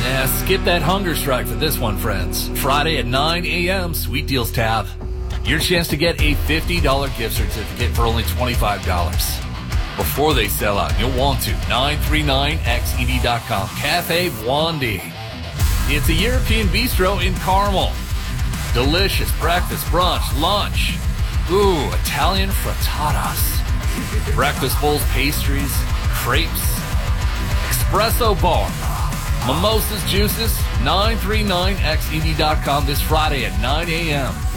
Skip that hunger strike for this one, friends. Friday at 9 a.m., Sweet Deals tab. Your chance to get a $50 gift certificate for only $25. Before they sell out, you'll want to. 939xed.com. Cafe Buondì. It's a European bistro in Carmel. Delicious breakfast, brunch, lunch. Ooh, Italian frittatas. Breakfast bowls, pastries, crepes. Espresso bar. Mimosas, juices. 939xed.com this Friday at 9 a.m.